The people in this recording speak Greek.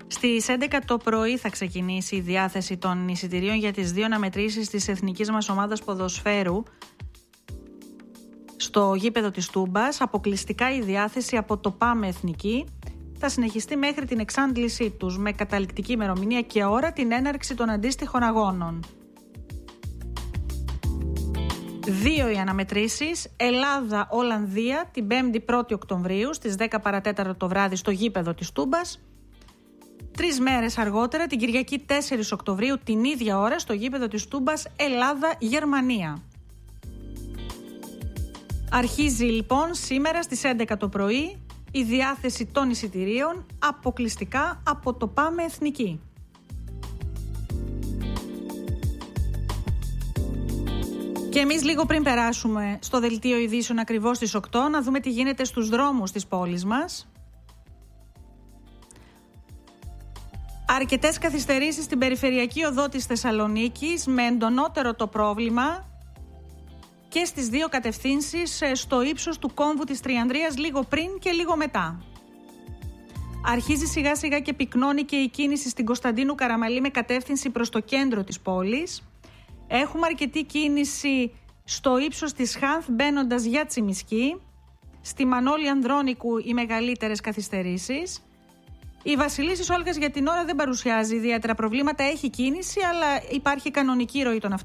Στις 11 το πρωί θα ξεκινήσει η διάθεση των εισιτηρίων για τις 2 αναμετρήσεις της εθνικής μας ομάδας ποδοσφαίρου στο γήπεδο της Τούμπας. Αποκλειστικά η διάθεση από το ΠΑΜ Εθνική θα συνεχιστεί μέχρι την εξάντλησή τους, με καταληκτική ημερομηνία και ώρα την έναρξη των αντίστοιχων αγώνων. 2 οι αναμετρήσεις, Ελλάδα-Ολλανδία την 5η 1η Οκτωβρίου στις 10 παρατέταρτο το βράδυ στο γήπεδο της Τούμπας. 3 μέρες αργότερα, την Κυριακή 4 Οκτωβρίου την ίδια ώρα στο γήπεδο της Τούμπας, Ελλάδα-Γερμανία. Αρχίζει λοιπόν σήμερα στις 11 το πρωί η διάθεση των εισιτηρίων αποκλειστικά από το ΠΑΜ Εθνική. Και εμείς λίγο πριν περάσουμε στο δελτίο ειδήσεων ακριβώς στις 8, να δούμε τι γίνεται στους δρόμους της πόλης μας. Αρκετές καθυστερήσεις στην περιφερειακή οδό της Θεσσαλονίκης, με εντονότερο το πρόβλημα και στις 2 κατευθύνσεις στο ύψος του κόμβου της Τριανδρίας, λίγο πριν και λίγο μετά. Αρχίζει σιγά σιγά και πυκνώνει και η κίνηση στην Κωνσταντίνου Καραμαλή με κατεύθυνση προς το κέντρο της πόλης. Έχουμε αρκετή κίνηση στο ύψος της Χάνθ μπαίνοντας για Τσιμισκή. Στη Μανώλη Ανδρώνικου οι μεγαλύτερες καθυστερήσεις. Η Βασιλίσσης Όλγας για την ώρα δεν παρουσιάζει ιδιαίτερα προβλήματα, έχει κίνηση, αλλά υπάρχει κανονική ροή των αυτοκινήτων.